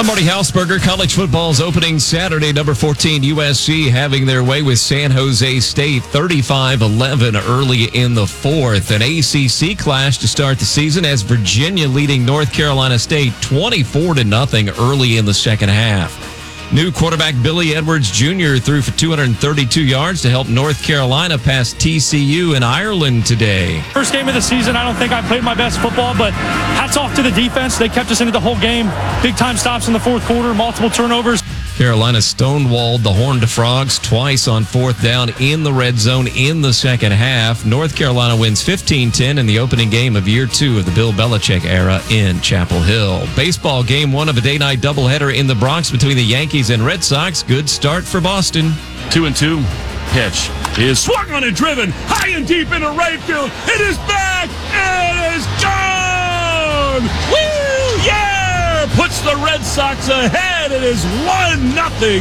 I'm Marty Hausberger. College football's opening Saturday. Number 14 USC having their way with San Jose State 35-11 early in the fourth. An ACC clash to start the season as Virginia leading North Carolina State 24-0 early in the second half. New quarterback Billy Edwards Jr. threw for 232 yards to help North Carolina pass TCU in Ireland today. First game of the season, I don't think I played my best football, but hats off to the defense. They kept us into the whole game. Big time stops in the fourth quarter, multiple turnovers. Carolina stonewalled the Horned Frogs twice on fourth down in the red zone in the second half. North Carolina wins 15-10 in the opening game of year 2 of the Bill Belichick era in Chapel Hill. Baseball game 1 of a day-night doubleheader in the Bronx between the Yankees and Red Sox. Good start for Boston. 2-2. Pitch is swung on and driven high and deep into right field. It is back. It is gone. Woo! Yeah! Puts the Red Sox ahead. It is 1-0.